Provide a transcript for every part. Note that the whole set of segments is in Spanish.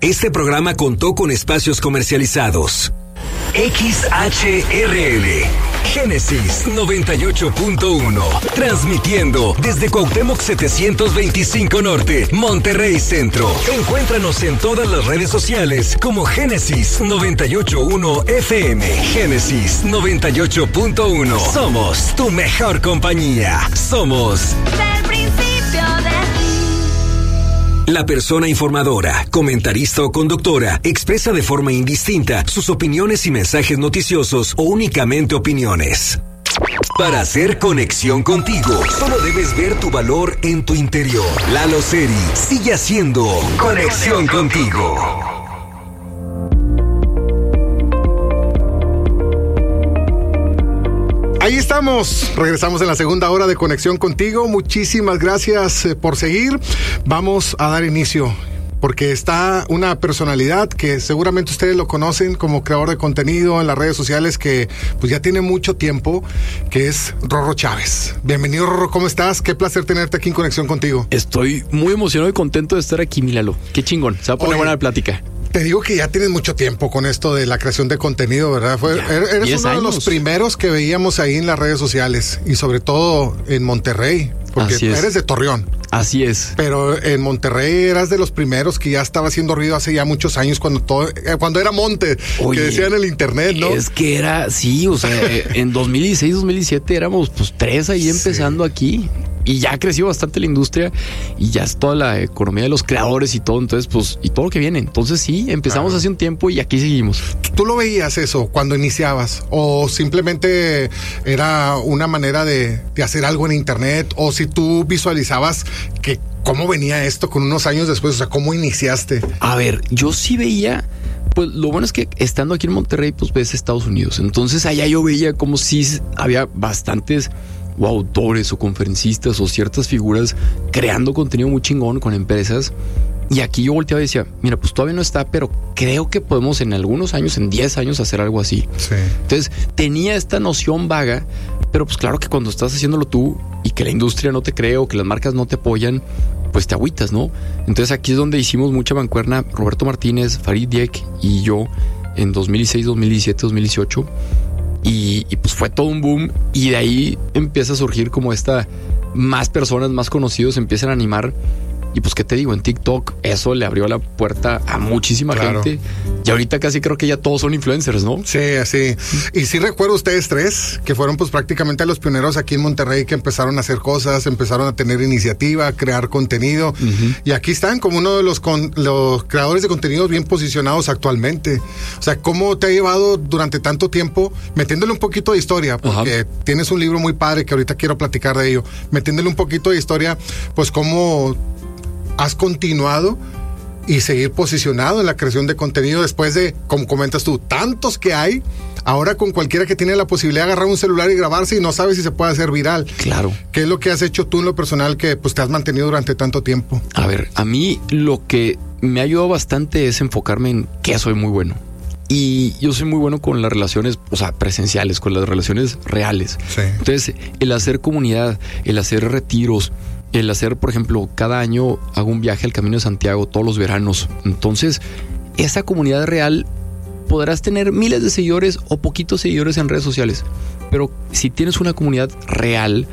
Este programa contó con espacios comercializados. XHRL Génesis 98.1, transmitiendo desde Cuauhtémoc 725 Norte, Monterrey Centro. Encuéntranos en todas las redes sociales como Génesis 98.1 FM. Génesis 98.1. Somos tu mejor compañía. Somos del principio de ti. La persona informadora, comentarista o conductora expresa de forma indistinta sus opiniones y mensajes noticiosos o únicamente opiniones. Para hacer conexión contigo, solo debes ver tu valor en tu interior. Lalo Seri sigue haciendo conexión contigo. Ahí estamos, regresamos en la segunda hora de Conexión Contigo. Muchísimas gracias por seguir. Vamos a dar inicio, porque está una personalidad que seguramente ustedes lo conocen como creador de contenido en las redes sociales, que pues ya tiene mucho tiempo, que es Rorro Chávez. Bienvenido, Rorro, ¿cómo estás? Qué placer tenerte aquí en Conexión Contigo. Estoy muy emocionado y contento de estar aquí, Milalo. Qué chingón, se va a poner buena la plática. Te digo que ya tienes mucho tiempo con esto de la creación de contenido, ¿verdad? Eres uno de los primeros que veíamos ahí en las redes sociales y sobre todo en Monterrey, porque eres de Torreón. Así es. Pero en Monterrey eras de los primeros que ya estaba haciendo ruido hace ya muchos años, cuando era Monte. Oye, que decían en el internet, ¿no? Es que era, sí, o sea, en 2016, 2017 éramos pues 3 ahí empezando aquí. Y ya creció bastante la industria y ya es toda la economía de los creadores y todo, entonces pues, y todo lo que viene. Entonces sí, empezamos hace un tiempo y aquí seguimos. ¿Tú lo veías eso cuando iniciabas? ¿O simplemente era una manera de hacer algo en internet? ¿O si tú visualizabas que cómo venía esto con unos años después? O sea, ¿cómo iniciaste? A ver, yo sí veía. Pues lo bueno es que estando aquí en Monterrey, pues ves Estados Unidos. Entonces allá yo veía como si había bastantes o autores o conferencistas o ciertas figuras creando contenido muy chingón con empresas. Y aquí yo volteaba y decía, mira, pues todavía no está, pero creo que podemos en algunos años, en 10 años, hacer algo así. Sí. Entonces tenía esta noción vaga, pero pues claro que cuando estás haciéndolo tú y que la industria no te cree o que las marcas no te apoyan, pues te agüitas, ¿no? Entonces aquí es donde hicimos mucha mancuerna Roberto Martínez, Farid Dieck y yo en 2016, 2017, 2018. Y pues fue todo un boom y de ahí empieza a surgir como más personas, más conocidos empiezan a animar. Y pues, ¿qué te digo? En TikTok eso le abrió la puerta a muchísima gente. Y ahorita casi creo que ya todos son influencers, ¿no? Sí, así. Y sí recuerdo ustedes tres, que fueron pues prácticamente los pioneros aquí en Monterrey, que empezaron a hacer cosas, empezaron a tener iniciativa, a crear contenido. Y aquí están como uno de los creadores de contenidos bien posicionados actualmente. O sea, ¿cómo te ha llevado durante tanto tiempo, metiéndole un poquito de historia? Porque tienes un libro muy padre que ahorita quiero platicar de ello. Metiéndole un poquito de historia, pues cómo has continuado y seguir posicionado en la creación de contenido después de, como comentas tú, tantos que hay. Ahora con cualquiera que tiene la posibilidad de agarrar un celular y grabarse y no sabe si se puede hacer viral. Claro. ¿Qué es lo que has hecho tú en lo personal que pues te has mantenido durante tanto tiempo? A ver, a mí lo que me ha ayudado bastante es enfocarme en qué soy muy bueno. Y yo soy muy bueno con las relaciones, o sea, presenciales, con las relaciones reales. Sí. Entonces, el hacer comunidad, el hacer retiros, el hacer, por ejemplo, cada año hago un viaje al Camino de Santiago todos los veranos. Entonces, esa comunidad real, podrás tener miles de seguidores o poquitos seguidores en redes sociales, pero si tienes una comunidad real,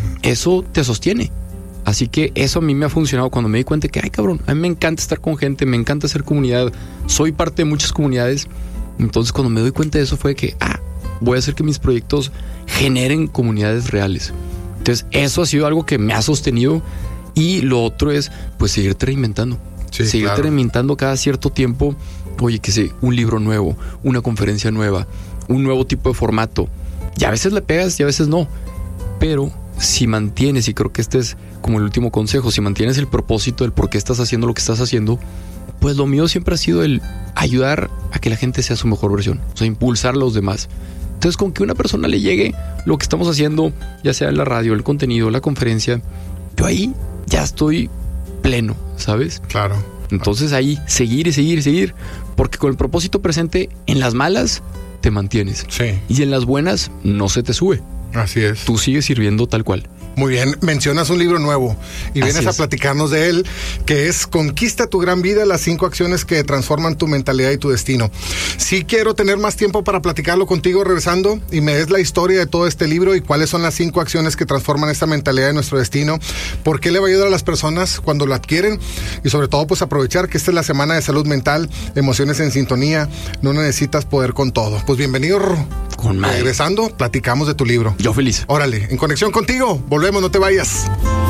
eso te sostiene. Así que eso a mí me ha funcionado cuando me di cuenta que, ay cabrón, a mí me encanta estar con gente, me encanta hacer comunidad, soy parte de muchas comunidades. Entonces cuando me doy cuenta de eso fue que, voy a hacer que mis proyectos generen comunidades reales. Entonces eso ha sido algo que me ha sostenido. Y lo otro es pues seguirte reinventando. Seguirte reinventando cada cierto tiempo. Oye, que sé, un libro nuevo, una conferencia nueva, un nuevo tipo de formato. Y a veces le pegas y a veces no. Pero si mantienes, y creo que este es como el último consejo, si mantienes el propósito del por qué estás haciendo lo que estás haciendo, pues lo mío siempre ha sido el ayudar a que la gente sea su mejor versión. O sea, impulsar a los demás. Entonces, con que una persona le llegue lo que estamos haciendo, ya sea en la radio, el contenido, la conferencia, yo ahí ya estoy pleno, ¿sabes? Claro. Entonces ahí seguir y seguir y seguir, porque con el propósito presente, en las malas te mantienes. Sí. Y en las buenas no se te sube. Así es. Tú sigues sirviendo tal cual. Muy bien, mencionas un libro nuevo y vienes a platicarnos de él, que es Conquista tu gran vida, las 5 acciones que transforman tu mentalidad y tu destino. Sí quiero tener más tiempo para platicarlo contigo regresando y me des la historia de todo este libro y cuáles son las 5 acciones que transforman esta mentalidad de nuestro destino, por qué le va a ayudar a las personas cuando lo adquieren y sobre todo pues aprovechar que esta es la semana de salud mental, emociones en sintonía, no necesitas poder con todo. Pues bienvenido, con madre. Regresando, platicamos de tu libro. Yo feliz. Órale, en conexión contigo. Volvemos, no te vayas.